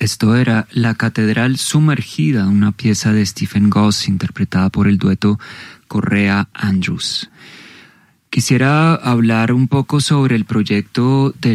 Esto era La Catedral Sumergida, una pieza de Stephen Goss interpretada por el dueto Correa-Andrews. Quisiera hablar un poco sobre el proyecto del